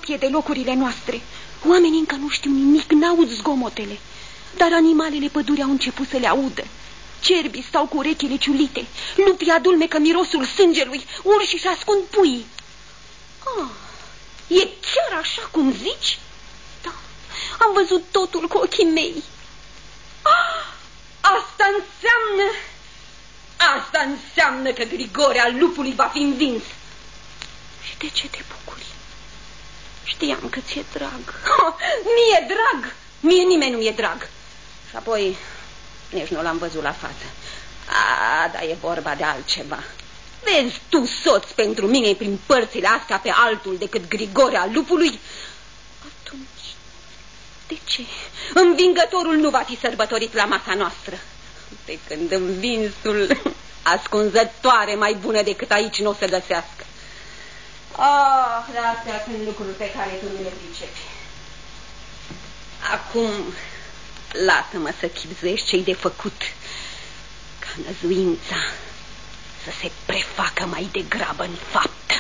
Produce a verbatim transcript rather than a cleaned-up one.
martie de locurile noastre. Oamenii încă nu știu nimic, n-aud zgomotele, dar animalele pădurii au început să le audă. Cerbii stau cu urechile ciulite, lupii adulmecă mirosul sângelui, urșii și ascund puii. Ah, e chiar așa cum zici? Da, am văzut totul cu ochii mei. Ah, asta înseamnă... Asta înseamnă că Grigore al lupului va fi învins. Și de ce te bucuri? Știam că ți-e drag. Oh, mie drag? Mie nimeni nu mi-e drag. Și apoi nici nu l-am văzut la față. A, dar e vorba de altceva. Vezi tu, soț, pentru mine prin părțile astea pe altul decât Grigore al lupului? Atunci, de ce? Învingătorul nu va fi sărbătorit la masa noastră. De când învinsul, ascunzătoare mai bună decât aici nu o să găsească. Ah, dar astea sunt lucruri pe care tu nu le pricepi. Acum, lasă-mă să chipzuiești ce-i de făcut, ca năzuința să se prefacă mai degrabă în fapt.